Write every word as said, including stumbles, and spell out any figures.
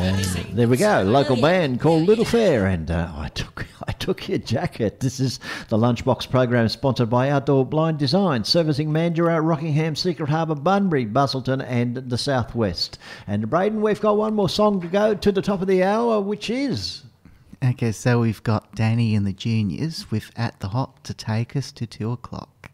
There we go, local band called Little Fair, and uh, I took I took your jacket. This is the Lunchbox program sponsored by Outdoor Blind Design, servicing Mandurah, Rockingham, Secret Harbour, Bunbury, Busselton and the Southwest. And Braden, we've got one more song to go to the top of the hour, which is... Okay, so we've got Danny and the Juniors with At the Hop to take us to two o'clock.